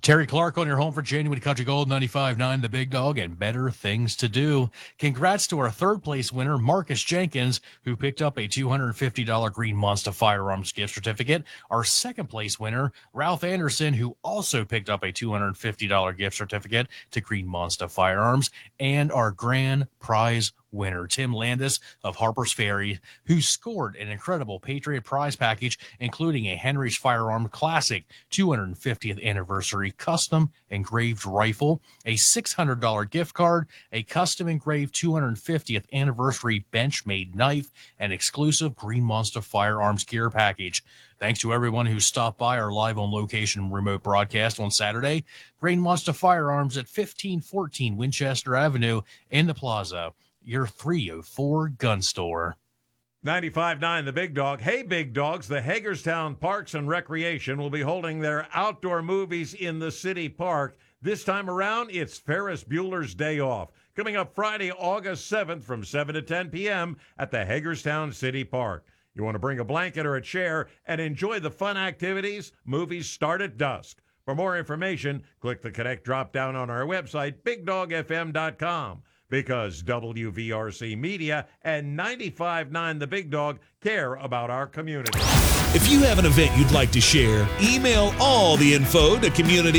Terry Clark on your home for Genuine Country Gold 95.9, the Big Dog, and better things to do. Congrats to our third place winner, Marcus Jenkins, who picked up a $250 Green Monster Firearms gift certificate. Our second place winner, Ralph Anderson, who also picked up a $250 gift certificate to Green Monster Firearms. And our grand prize winner, Tim Landis of Harper's Ferry, who scored an incredible Patriot prize package, including a Henry's Firearm Classic 250th Anniversary custom engraved rifle, a $600 gift card, a custom engraved 250th Anniversary Benchmade knife, and exclusive Green Monster Firearms gear package. Thanks to everyone who stopped by our live on location remote broadcast on Saturday. Green Monster Firearms at 1514 Winchester Avenue in the Plaza, your 304 gun store. 95.9 The Big Dog. Hey, Big Dogs, the Hagerstown Parks and Recreation will be holding their outdoor movies in the city park. This time around, it's Ferris Bueller's Day Off, coming up Friday, August 7th from 7 to 10 p.m. at the Hagerstown City Park. You want to bring a blanket or a chair and enjoy the fun activities? Movies start at dusk. For more information, click the Connect drop-down on our website, BigDogFM.com. Because WVRC Media and 95.9 The Big Dog care about our community. If you have an event you'd like to share, email all the info to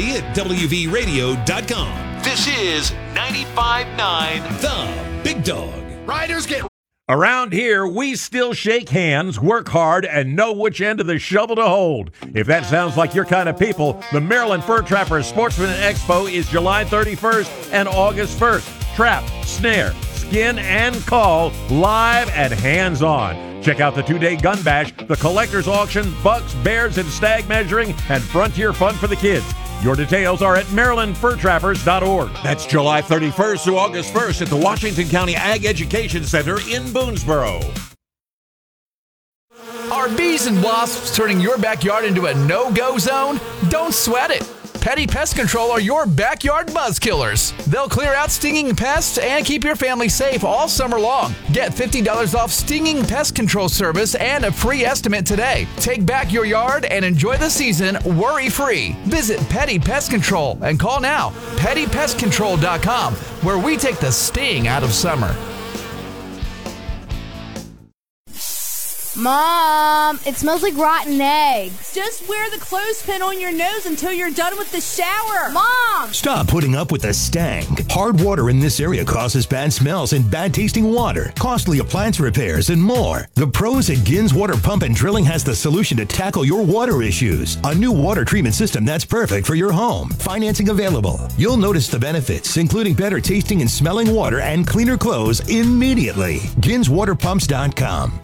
community@WVRadio.com. This is 95.9 The Big Dog. Riders get... Around here, we still shake hands, work hard, and know which end of the shovel to hold. If that sounds like your kind of people, the Maryland Fur Trappers Sportsman Expo is July 31st and August 1st. Trap, snare, skin, and call, live and hands-on. Check out the two-day gun bash, the collector's auction, bucks, bears, and stag measuring, and frontier fun for the kids. Your details are at MarylandFurTrappers.org. That's July 31st through August 1st at the Washington County Ag Education Center in Boonesboro. Are bees and wasps turning your backyard into a no-go zone? Don't sweat it. Petty Pest Control are your backyard buzz killers. They'll clear out stinging pests and keep your family safe all summer long. Get $50 off stinging pest control service and a free estimate today. Take back your yard and enjoy the season worry-free. Visit Petty Pest Control and call now, PettyPestControl.com, where we take the sting out of summer. Mom, it smells like rotten eggs. Just wear the clothespin on your nose until you're done with the shower. Mom! Stop putting up with the stank. Hard water in this area causes bad smells and bad tasting water, costly appliance repairs, and more. The pros at Gins Water Pump and Drilling has the solution to tackle your water issues. A new water treatment system that's perfect for your home. Financing available. You'll notice the benefits, including better tasting and smelling water and cleaner clothes immediately. GinsWaterPumps.com.